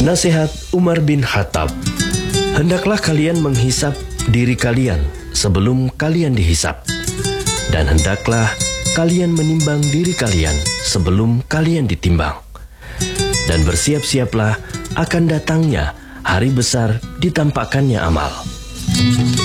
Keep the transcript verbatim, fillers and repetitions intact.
Nasihat Umar bin Khattab, hendaklah kalian menghisap diri kalian sebelum kalian dihisap, dan hendaklah kalian menimbang diri kalian sebelum kalian ditimbang. Dan bersiap-siaplah akan datangnya hari besar ditampakkannya amal.